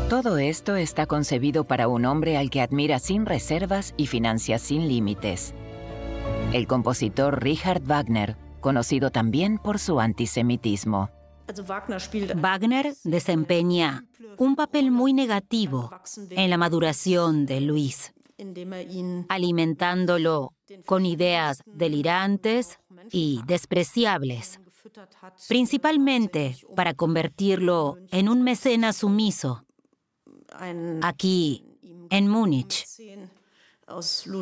Todo esto está concebido para un hombre al que admira sin reservas y financia sin límites. El compositor Richard Wagner, conocido también por su antisemitismo. Wagner desempeña un papel muy negativo en la maduración de Luis, alimentándolo con ideas delirantes y despreciables, principalmente para convertirlo en un mecenas sumiso, aquí en Múnich.